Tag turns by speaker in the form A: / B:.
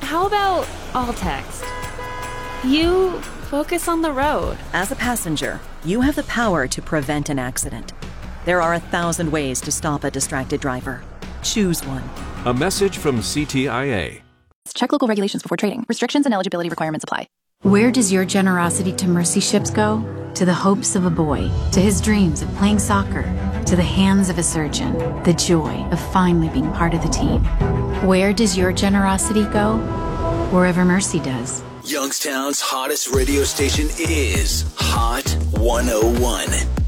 A: How about all text? You focus on the road.
B: As a passenger, you have the power to prevent an accident. There are 1,000 ways to stop a distracted driver. Choose one.
C: A message from CTIA.
D: Check local regulations before trading. Restrictions and eligibility requirements apply.
E: Where does your generosity to Mercy Ships go? To the hopes of a boy, to his dreams of playing soccer, to the hands of a surgeon, the joy of finally being part of the team. Where does your generosity go? Wherever Mercy does.
F: Youngstown's hottest radio station is Hot 101.